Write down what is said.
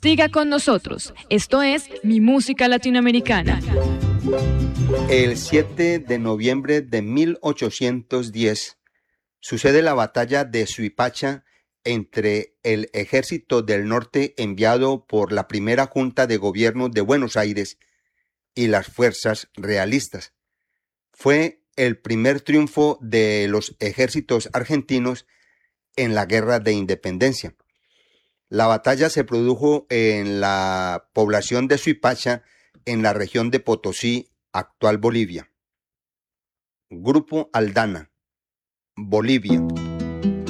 Siga con nosotros. Esto es Mi Música Latinoamericana. El 7 de noviembre de 1810 sucede la batalla de Suipacha entre el ejército del norte enviado por la primera Junta de Gobierno de Buenos Aires y las fuerzas realistas. Fue el primer triunfo de los ejércitos argentinos en la Guerra de Independencia. La batalla se produjo en la población de Suipacha, en la región de Potosí, actual Bolivia. Grupo Aldana, Bolivia.